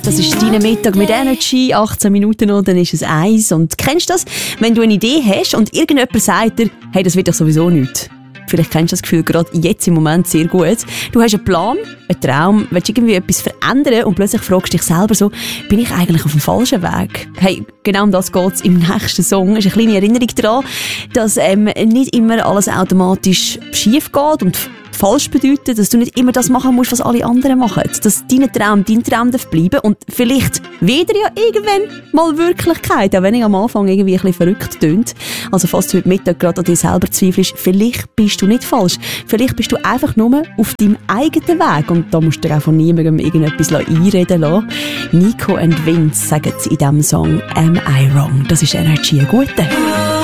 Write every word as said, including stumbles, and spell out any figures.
Das ist dein Mittag mit Energy, achtzehn Minuten noch, dann ist es eins. Und kennst du das, wenn du eine Idee hast und irgendjemand sagt dir, hey, das wird doch sowieso nichts. Vielleicht kennst du das Gefühl gerade jetzt im Moment sehr gut. Du hast einen Plan, einen Traum, willst irgendwie etwas verändern und plötzlich fragst du dich selber so, bin ich eigentlich auf dem falschen Weg? Hey, genau um das geht es im nächsten Song. Es ist eine kleine Erinnerung daran, dass ähm, nicht immer alles automatisch schief geht und falsch bedeutet, dass du nicht immer das machen musst, was alle anderen machen. Dass dein Traum dein Traum darf bleiben und vielleicht wieder ja irgendwann mal Wirklichkeit, auch wenn ich am Anfang irgendwie ein bisschen verrückt tönt. Also falls du heute Mittag gerade an dir selber zweifelst, vielleicht bist du nicht falsch. Vielleicht bist du einfach nur auf deinem eigenen Weg und da musst du dir auch von niemandem irgendetwas einreden lassen. Nico und Vince sagen in diesem Song «Am I Wrong?» Das ist Energy, eine gute.